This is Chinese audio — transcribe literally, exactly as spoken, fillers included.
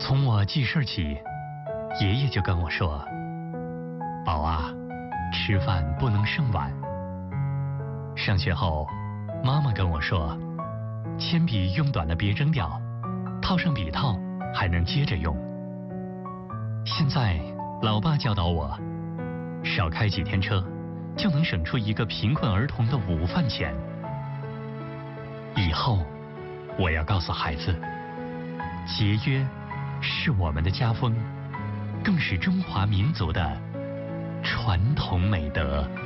从我记事起，爷爷就跟我说：“宝啊，吃饭不能剩碗。”上学后，妈妈跟我说：“铅笔用短了别扔掉，套上笔套还能接着用。”现在，老爸教导我，少开几天车，就能省出一个贫困儿童的午饭钱。以后，我要告诉孩子，节约是我们的家风，更是中华民族的传统美德。